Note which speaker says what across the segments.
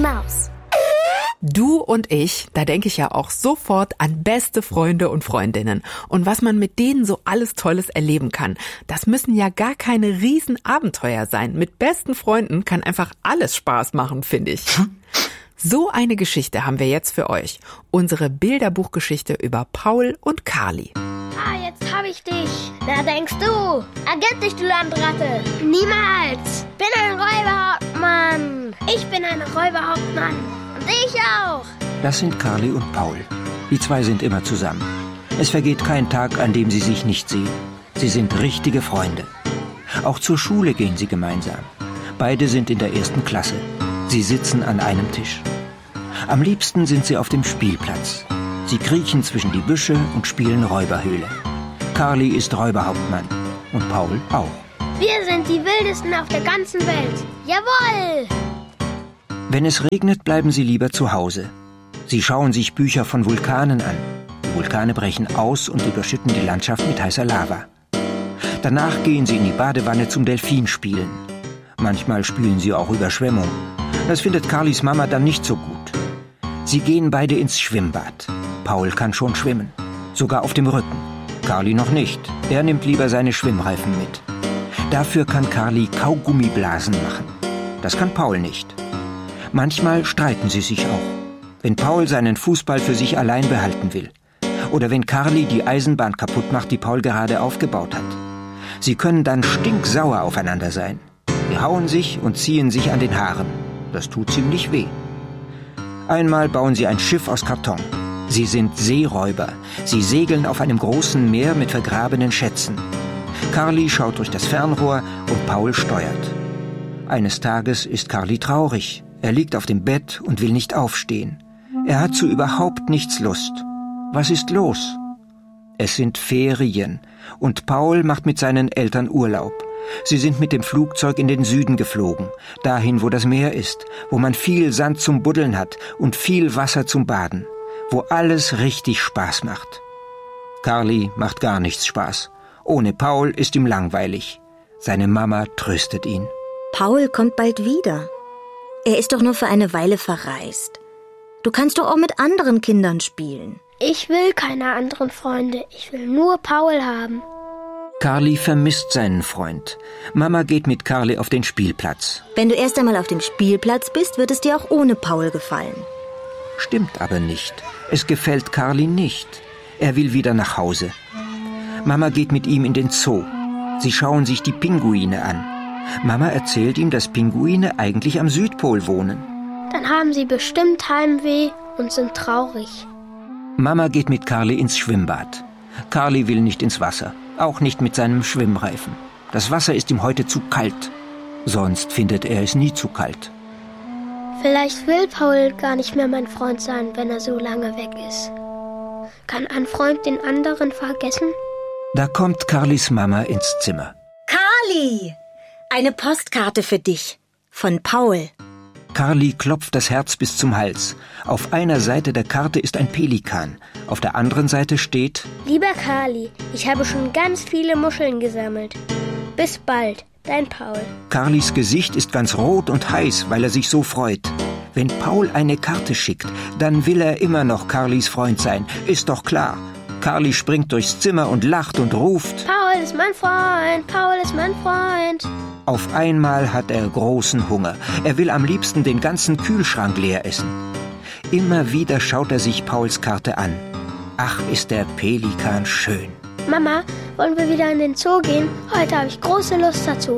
Speaker 1: Maus.
Speaker 2: Du und ich, da denke ich ja auch sofort an beste Freunde und Freundinnen. Und was man mit denen so alles Tolles erleben kann. Das müssen ja gar keine Riesenabenteuer sein. Mit besten Freunden kann einfach alles Spaß machen, finde ich. So eine Geschichte haben wir jetzt für euch. Unsere Bilderbuchgeschichte über Paul und Carly.
Speaker 1: Jetzt hab ich dich. Da denkst du. Ergib dich, du Landratte. Niemals. Bin ein Räuberhauptmann. Ich bin ein Räuberhauptmann. Und ich auch.
Speaker 3: Das sind Carly und Paul. Die zwei sind immer zusammen. Es vergeht kein Tag, an dem sie sich nicht sehen. Sie sind richtige Freunde. Auch zur Schule gehen sie gemeinsam. Beide sind in der 1. Klasse. Sie sitzen an einem Tisch. Am liebsten sind sie auf dem Spielplatz. Sie kriechen zwischen die Büsche und spielen Räuberhöhle. Carly ist Räuberhauptmann und Paul auch.
Speaker 1: Wir sind die Wildesten auf der ganzen Welt. Jawohl!
Speaker 3: Wenn es regnet, bleiben sie lieber zu Hause. Sie schauen sich Bücher von Vulkanen an. Die Vulkane brechen aus und überschütten die Landschaft mit heißer Lava. Danach gehen sie in die Badewanne zum Delfinspielen. Manchmal spielen sie auch Überschwemmung. Das findet Carlys Mama dann nicht so gut. Sie gehen beide ins Schwimmbad. Paul kann schon schwimmen, sogar auf dem Rücken. Carly noch nicht. Er nimmt lieber seine Schwimmreifen mit. Dafür kann Carly Kaugummiblasen machen. Das kann Paul nicht. Manchmal streiten sie sich auch. Wenn Paul seinen Fußball für sich allein behalten will. Oder wenn Carly die Eisenbahn kaputt macht, die Paul gerade aufgebaut hat. Sie können dann stinksauer aufeinander sein. Sie hauen sich und ziehen sich an den Haaren. Das tut ziemlich weh. Einmal bauen sie ein Schiff aus Karton. Sie sind Seeräuber. Sie segeln auf einem großen Meer mit vergrabenen Schätzen. Carly schaut durch das Fernrohr und Paul steuert. Eines Tages ist Carly traurig. Er liegt auf dem Bett und will nicht aufstehen. Er hat zu überhaupt nichts Lust. Was ist los? Es sind Ferien und Paul macht mit seinen Eltern Urlaub. Sie sind mit dem Flugzeug in den Süden geflogen, dahin, wo das Meer ist, wo man viel Sand zum Buddeln hat und viel Wasser zum Baden, wo alles richtig Spaß macht. Carly macht gar nichts Spaß. Ohne Paul ist ihm langweilig. Seine Mama tröstet ihn.
Speaker 4: Paul kommt bald wieder. Er ist doch nur für eine Weile verreist. Du kannst doch auch mit anderen Kindern spielen.
Speaker 1: Ich will keine anderen Freunde. Ich will nur Paul haben.
Speaker 3: Carly vermisst seinen Freund. Mama geht mit Carly auf den Spielplatz.
Speaker 4: Wenn du erst einmal auf dem Spielplatz bist, wird es dir auch ohne Paul gefallen.
Speaker 3: Stimmt aber nicht. Es gefällt Carly nicht. Er will wieder nach Hause. Mama geht mit ihm in den Zoo. Sie schauen sich die Pinguine an. Mama erzählt ihm, dass Pinguine eigentlich am Südpol wohnen.
Speaker 1: Dann haben sie bestimmt Heimweh und sind traurig.
Speaker 3: Mama geht mit Carly ins Schwimmbad. Carly will nicht ins Wasser, auch nicht mit seinem Schwimmreifen. Das Wasser ist ihm heute zu kalt. Sonst findet er es nie zu kalt.
Speaker 1: Vielleicht will Paul gar nicht mehr mein Freund sein, wenn er so lange weg ist. Kann ein Freund den anderen vergessen?
Speaker 3: Da kommt Carlys Mama ins Zimmer.
Speaker 4: Carly! Eine Postkarte für dich. Von Paul.
Speaker 3: Carly klopft das Herz bis zum Hals. Auf einer Seite der Karte ist ein Pelikan. Auf der anderen Seite steht:
Speaker 1: Lieber Carly, ich habe schon ganz viele Muscheln gesammelt. Bis bald, dein Paul.
Speaker 3: Carlys Gesicht ist ganz rot und heiß, weil er sich so freut. Wenn Paul eine Karte schickt, dann will er immer noch Carlys Freund sein. Ist doch klar. Carly springt durchs Zimmer und lacht und ruft:
Speaker 1: Paul ist mein Freund, Paul ist mein Freund.
Speaker 3: Auf einmal hat er großen Hunger. Er will am liebsten den ganzen Kühlschrank leer essen. Immer wieder schaut er sich Pauls Karte an. Ach, ist der Pelikan schön.
Speaker 1: Mama, wollen wir wieder in den Zoo gehen? Heute habe ich große Lust dazu.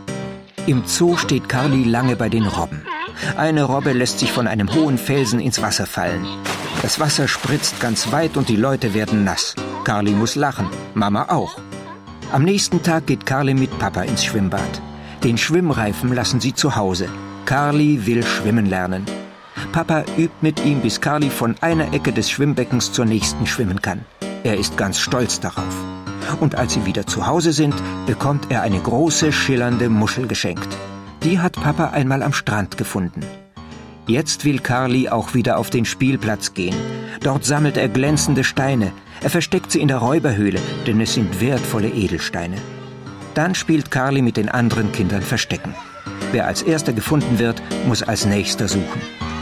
Speaker 3: Im Zoo steht Carly lange bei den Robben. Eine Robbe lässt sich von einem hohen Felsen ins Wasser fallen. Das Wasser spritzt ganz weit und die Leute werden nass. Carly muss lachen, Mama auch. Am nächsten Tag geht Carly mit Papa ins Schwimmbad. Den Schwimmreifen lassen sie zu Hause. Carly will schwimmen lernen. Papa übt mit ihm, bis Carly von einer Ecke des Schwimmbeckens zur nächsten schwimmen kann. Er ist ganz stolz darauf. Und als sie wieder zu Hause sind, bekommt er eine große, schillernde Muschel geschenkt. Die hat Papa einmal am Strand gefunden. Jetzt will Carly auch wieder auf den Spielplatz gehen. Dort sammelt er glänzende Steine. Er versteckt sie in der Räuberhöhle, denn es sind wertvolle Edelsteine. Dann spielt Carly mit den anderen Kindern Verstecken. Wer als Erster gefunden wird, muss als Nächster suchen.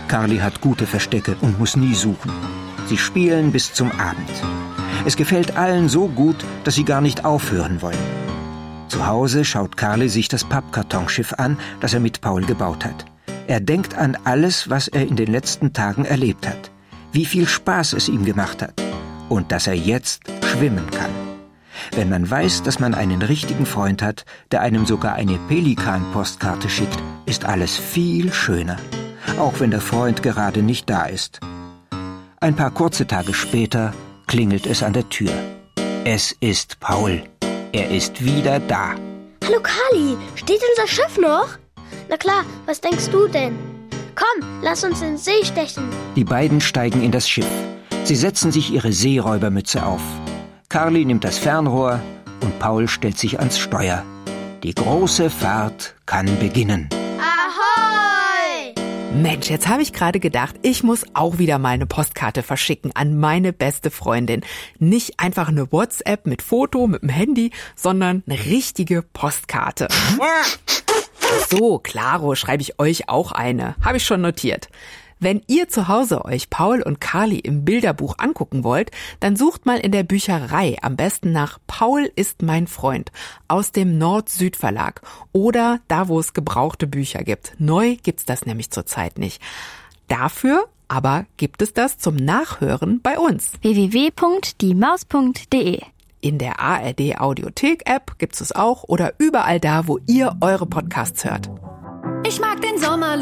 Speaker 3: Carly hat gute Verstecke und muss nie suchen. Sie spielen bis zum Abend. Es gefällt allen so gut, dass sie gar nicht aufhören wollen. Zu Hause schaut Carly sich das Pappkartonschiff an, das er mit Paul gebaut hat. Er denkt an alles, was er in den letzten Tagen erlebt hat. Wie viel Spaß es ihm gemacht hat. Und dass er jetzt schwimmen kann. Wenn man weiß, dass man einen richtigen Freund hat, der einem sogar eine Pelikan-Postkarte schickt, ist alles viel schöner. Auch wenn der Freund gerade nicht da ist. Ein paar kurze Tage später klingelt es an der Tür. Es ist Paul. Er ist wieder da.
Speaker 1: Hallo Carly, steht unser Schiff noch? Na klar, was denkst du denn? Komm, lass uns in den See stechen.
Speaker 3: Die beiden steigen in das Schiff. Sie setzen sich ihre Seeräubermütze auf. Carly nimmt das Fernrohr und Paul stellt sich ans Steuer. Die große Fahrt kann beginnen.
Speaker 1: Ahoi!
Speaker 2: Mensch, jetzt habe ich gerade gedacht, ich muss auch wieder mal eine Postkarte verschicken an meine beste Freundin. Nicht einfach eine WhatsApp mit Foto, mit dem Handy, sondern eine richtige Postkarte. So, klaro, schreibe ich euch auch eine. Habe ich schon notiert. Wenn ihr zu Hause euch Paul und Carly im Bilderbuch angucken wollt, dann sucht mal in der Bücherei, am besten nach Paul ist mein Freund aus dem Nord-Süd-Verlag oder da, wo es gebrauchte Bücher gibt. Neu gibt's das nämlich zurzeit nicht. Dafür aber gibt es das zum Nachhören bei uns.
Speaker 5: www.diemaus.de.
Speaker 2: In der ARD Audiothek App gibt's es auch oder überall da, wo ihr eure Podcasts hört.
Speaker 5: Ich mag den Sommer